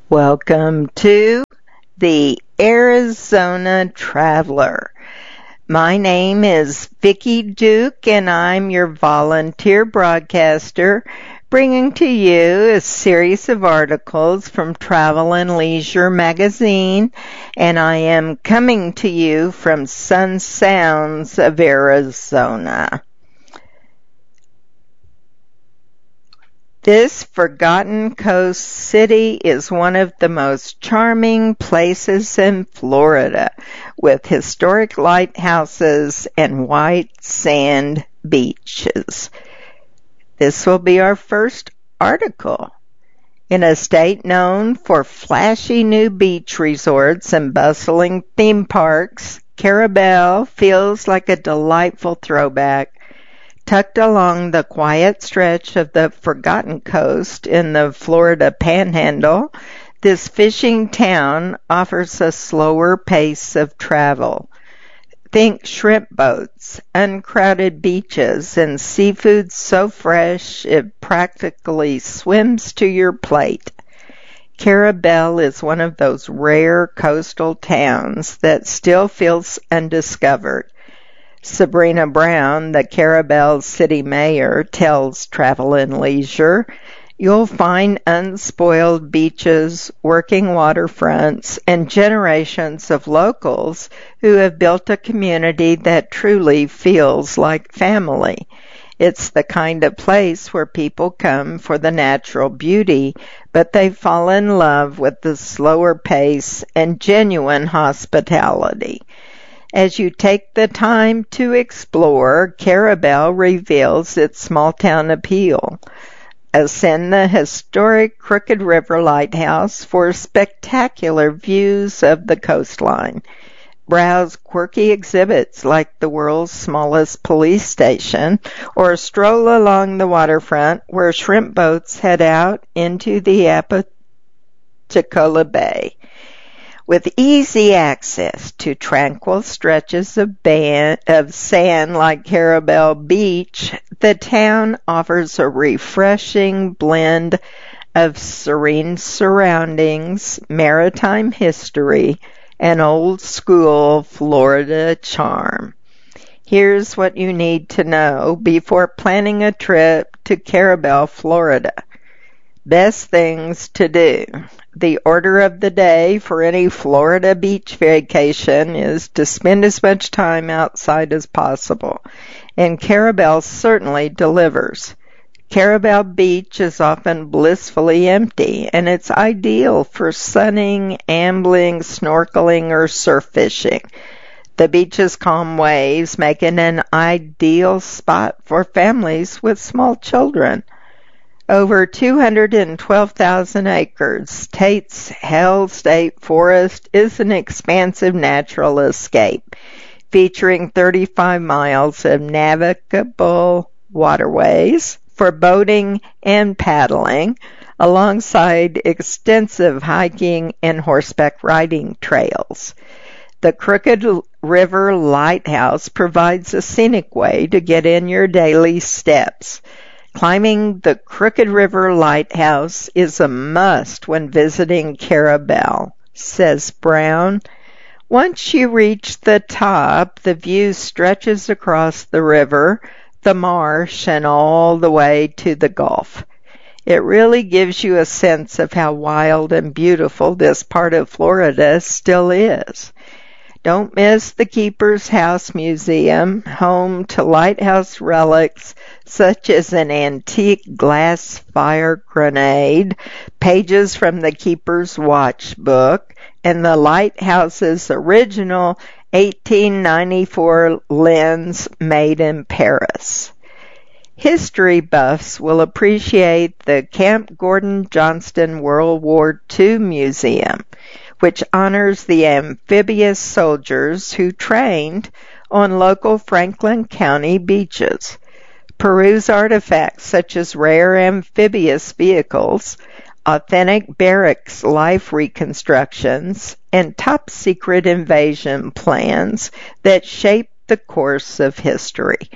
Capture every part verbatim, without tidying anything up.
Welcome to the Arizona Traveler. My name is Vicki Duke and I'm your volunteer broadcaster, bringing to you a series of articles from Travel and Leisure magazine, and I am coming to you from Sun Sounds of Arizona. This Forgotten Coast city is one of the most charming places in Florida, with historic lighthouses and white sand beaches. This will be our first article. In a state known for flashy new beach resorts and bustling theme parks, Carrabelle feels like a delightful throwback. Tucked along the quiet stretch of the Forgotten Coast in the Florida Panhandle, this fishing town offers a slower pace of travel. Think shrimp boats, uncrowded beaches, and seafood so fresh it practically swims to your plate. Carrabelle is one of those rare coastal towns that still feels undiscovered. Sabrina Brown, the Carrabelle city mayor, tells Travel and Leisure, "You'll find unspoiled beaches, working waterfronts, and generations of locals who have built a community that truly feels like family. It's the kind of place where people come for the natural beauty, but they fall in love with the slower pace and genuine hospitality." As you take the time to explore, Carrabelle reveals its small-town appeal. Ascend the historic Crooked River Lighthouse for spectacular views of the coastline. Browse quirky exhibits like the world's smallest police station, or stroll along the waterfront where shrimp boats head out into the Apalachicola Bay. With easy access to tranquil stretches of, ban- of sand like Carrabelle Beach, the town offers a refreshing blend of serene surroundings, maritime history, and old-school Florida charm. Here's what you need to know before planning a trip to Carrabelle, Florida. Best things to do. The order of the day for any Florida beach vacation is to spend as much time outside as possible, and Carrabelle certainly delivers. Carrabelle Beach is often blissfully empty, and it's ideal for sunning, ambling, snorkeling, or surf fishing. The beach's calm waves make it an ideal spot for families with small children. Over two hundred twelve thousand acres, Tate's Hell State Forest is an expansive natural escape, featuring thirty-five miles of navigable waterways for boating and paddling, alongside extensive hiking and horseback riding trails. The Crooked River Lighthouse provides a scenic way to get in your daily steps. Climbing the Crooked River Lighthouse is a must when visiting Carrabelle, says Brown. Once you reach the top, the view stretches across the river, the marsh, and all the way to the Gulf. It really gives you a sense of how wild and beautiful this part of Florida still is. Don't miss the Keeper's House Museum, home to lighthouse relics such as an antique glass fire grenade, pages from the Keeper's Watch book, and the lighthouse's original eighteen ninety-four lens made in Paris. History buffs will appreciate the Camp Gordon Johnston World War Two Museum, which honors the amphibious soldiers who trained on local Franklin County beaches. Peruse artifacts such as rare amphibious vehicles, authentic barracks life reconstructions, and top-secret invasion plans that shaped the course of history.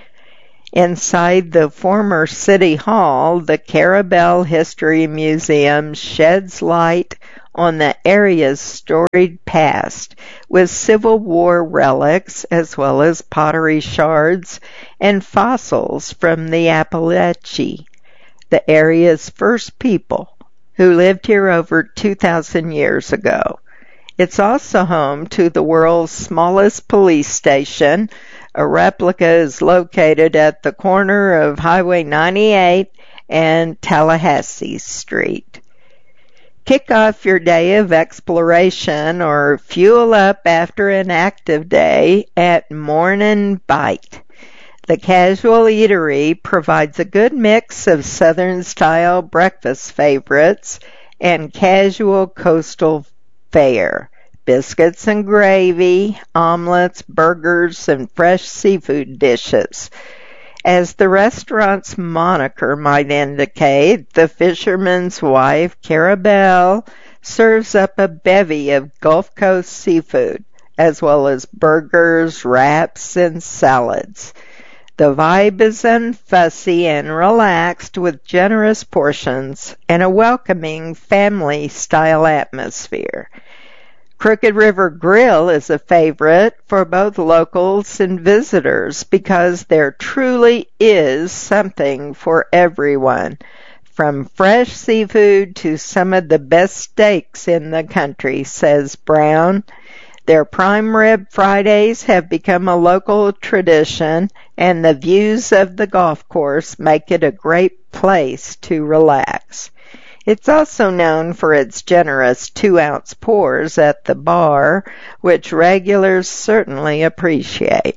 Inside the former City Hall, the Carrabelle History Museum sheds light on the area's storied past, with Civil War relics as well as pottery shards and fossils from the Appalachee, the area's first people who lived here over two thousand years ago. It's also home to the world's smallest police station. A replica is located at the corner of Highway ninety-eight and Tallahassee Street. Kick off your day of exploration or fuel up after an active day at Mornin' Bite. The casual eatery provides a good mix of Southern-style breakfast favorites and casual coastal fare. Biscuits and gravy, omelets, burgers, and fresh seafood dishes. As the restaurant's moniker might indicate, the fisherman's wife, Carabelle, serves up a bevy of Gulf Coast seafood, as well as burgers, wraps, and salads. The vibe is unfussy and relaxed with generous portions and a welcoming family-style atmosphere. Crooked River Grill is a favorite for both locals and visitors because there truly is something for everyone, from fresh seafood to some of the best steaks in the country, says Brown. Their prime rib Fridays have become a local tradition, and the views of the golf course make it a great place to relax. It's also known for its generous two-ounce pours at the bar, which regulars certainly appreciate.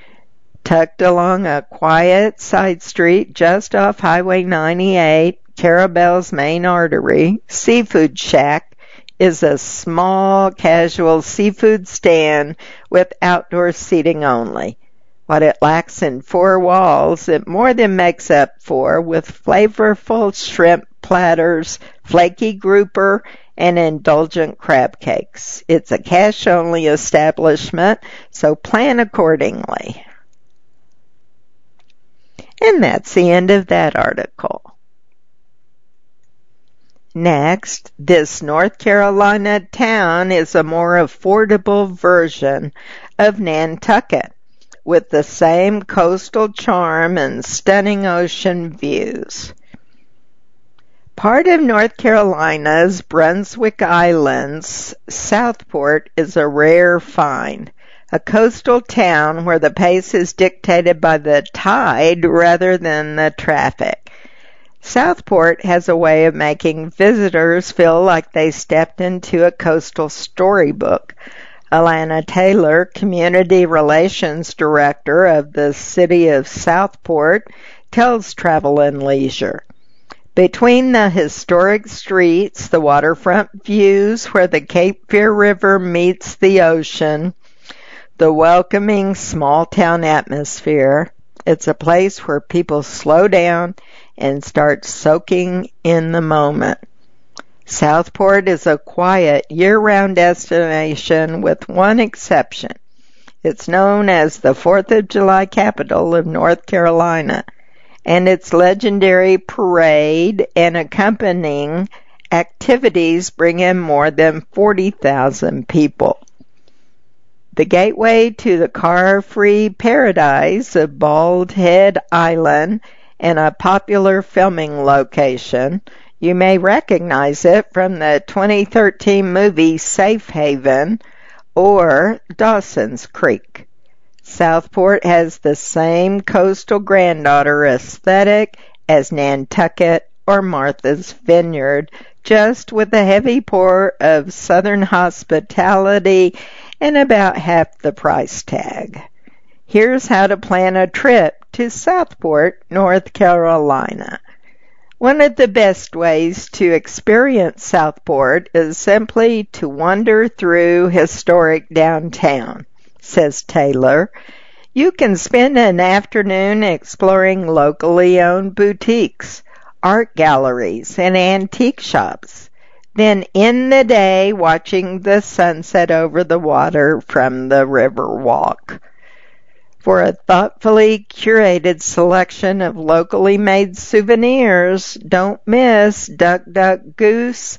Tucked along a quiet side street just off Highway ninety-eight, Carabelle's main artery, Seafood Shack is a small, casual seafood stand with outdoor seating only. What it lacks in four walls, it more than makes up for with flavorful shrimp platters, flaky grouper, and indulgent crab cakes. It's a cash-only establishment, so plan accordingly. And that's the end of that article. Next, this North Carolina town is a more affordable version of Nantucket, with the same coastal charm and stunning ocean views. Part of North Carolina's Brunswick Islands, Southport is a rare find, a coastal town where the pace is dictated by the tide rather than the traffic. Southport has a way of making visitors feel like they stepped into a coastal storybook. Alana Taylor, Community Relations Director of the City of Southport, tells Travel and Leisure. Between the historic streets, the waterfront views where the Cape Fear River meets the ocean, the welcoming small-town atmosphere, it's a place where people slow down and start soaking in the moment. Southport is a quiet, year-round destination with one exception. It's known as the Fourth of July capital of North Carolina, and its legendary parade and accompanying activities bring in more than forty thousand people. The gateway to the car-free paradise of Bald Head Island and a popular filming location, you may recognize it from the twenty thirteen movie Safe Haven or Dawson's Creek. Southport has the same coastal granddaughter aesthetic as Nantucket or Martha's Vineyard, just with a heavy pour of Southern hospitality and about half the price tag. Here's how to plan a trip to Southport, North Carolina. One of the best ways to experience Southport is simply to wander through historic downtown, says Taylor. You can spend an afternoon exploring locally owned boutiques, art galleries, and antique shops, then end the day watching the sunset over the water from the Riverwalk. For a thoughtfully curated selection of locally made souvenirs, don't miss Duck Duck Goose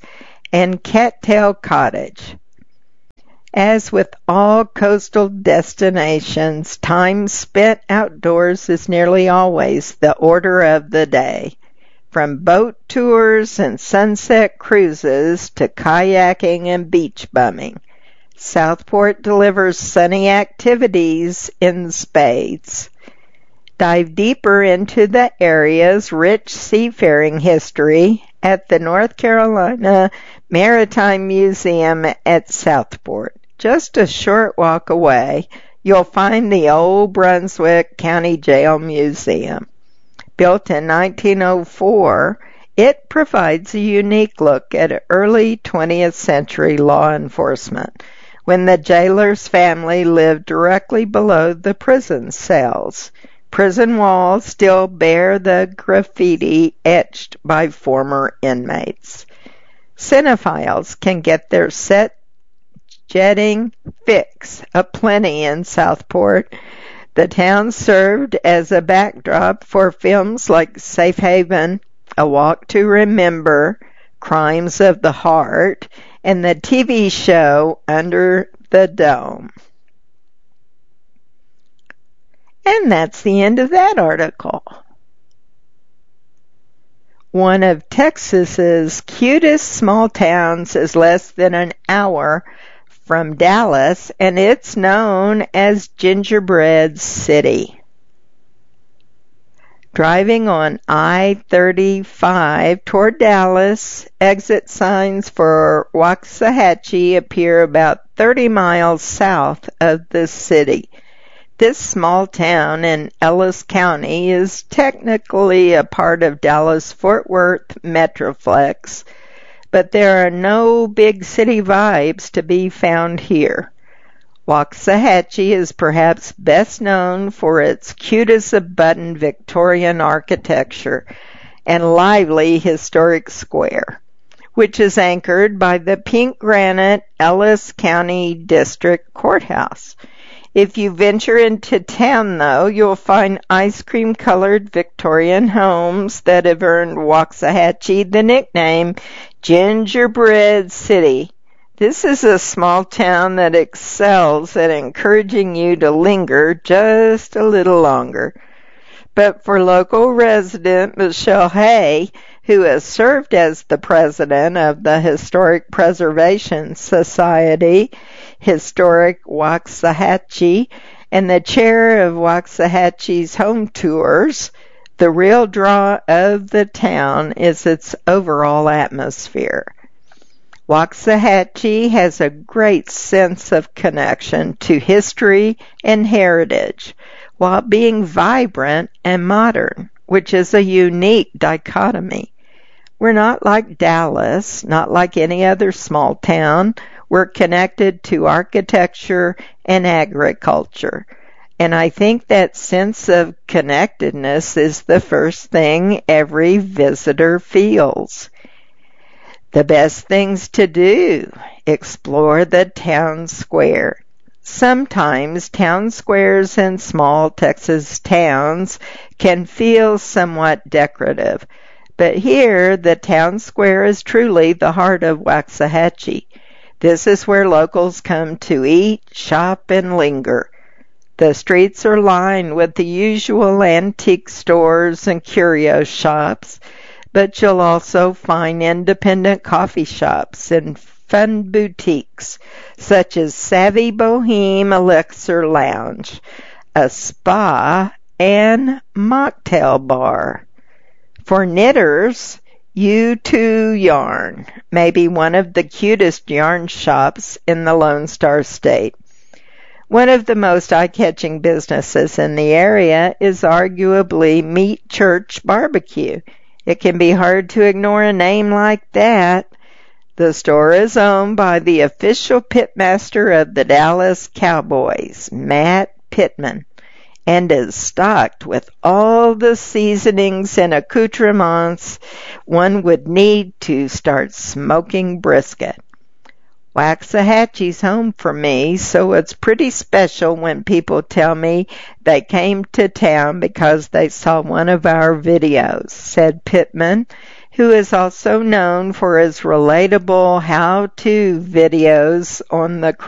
and Cattail Cottage. As with all coastal destinations, time spent outdoors is nearly always the order of the day. From boat tours and sunset cruises to kayaking and beach bumming, Southport delivers sunny activities in spades. Dive deeper into the area's rich seafaring history at the North Carolina Maritime Museum at Southport. Just a short walk away, you'll find the Old Brunswick County Jail Museum. Built in nineteen oh four, it provides a unique look at early twentieth century law enforcement, when the jailer's family lived directly below the prison cells. Prison walls still bear the graffiti etched by former inmates. Cinephiles can get their set jetting fix aplenty in Southport. The town served as a backdrop for films like Safe Haven, A Walk to Remember, Crimes of the Heart, and the T V show Under the Dome. And that's the end of that article. One of Texas's cutest small towns is less than an hour from Dallas, and it's known as Gingerbread City. Driving on I thirty-five toward Dallas, exit signs for Waxahachie appear about thirty miles south of the city. This small town in Ellis County is technically a part of Dallas-Fort Worth Metroplex, but there are no big city vibes to be found here. Waxahachie is perhaps best known for its cute-as-a-button Victorian architecture and lively historic square, which is anchored by the pink granite Ellis County District Courthouse. If you venture into town, though, you'll find ice-cream-colored Victorian homes that have earned Waxahachie the nickname Gingerbread City. This is a small town that excels at encouraging you to linger just a little longer. But for local resident Michelle Hay, who has served as the president of the Historic Preservation Society, Historic Waxahachie, and the chair of Waxahachie's Home Tours, the real draw of the town is its overall atmosphere. Waxahachie has a great sense of connection to history and heritage, while being vibrant and modern, which is a unique dichotomy. We're not like Dallas, not like any other small town. We're connected to architecture and agriculture. And I think that sense of connectedness is the first thing every visitor feels. The best things to do: explore the town square. Sometimes town squares in small Texas towns can feel somewhat decorative, but here the town square is truly the heart of Waxahachie. This is where locals come to eat, shop, and linger. The streets are lined with the usual antique stores and curio shops, but you'll also find independent coffee shops and fun boutiques, such as Savvy Boheme Elixir Lounge, a spa, and mocktail bar. For knitters, U two Yarn may be one of the cutest yarn shops in the Lone Star State. One of the most eye-catching businesses in the area is arguably Meat Church Barbecue. It can be hard to ignore a name like that. The store is owned by the official pitmaster of the Dallas Cowboys, Matt Pittman, and is stocked with all the seasonings and accoutrements one would need to start smoking brisket. Waxahachie's home for me, so it's pretty special when people tell me they came to town because they saw one of our videos, said Pittman, who is also known for his relatable how-to videos on the